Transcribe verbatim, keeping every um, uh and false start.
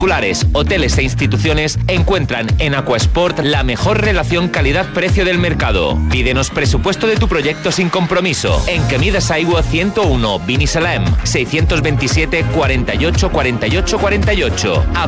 hoteles e instituciones encuentran en Aquasport la mejor relación calidad-precio del mercado. Pídenos presupuesto de tu proyecto sin compromiso en Quemidas Aigua ciento uno, Binissalem, seiscientos veintisiete, cuarenta y ocho, cuarenta y ocho, cuarenta y ocho.